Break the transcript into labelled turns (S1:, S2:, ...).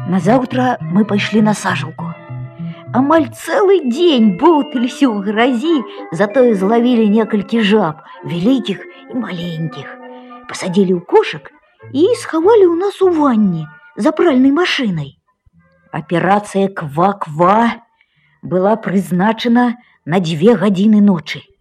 S1: Назаўтра мы пайшлі на сажалку. Амаль цэлы дзень боўталіся ў гразі, затое злавілі некалькі жаб, вялікіх і маленькіх. Пасадзілі ў кошык і схавалі ў нас у ванні за пральнай машынай. Аперацыя «Ква-ква» была прызначана на 2 гадзіны ночы.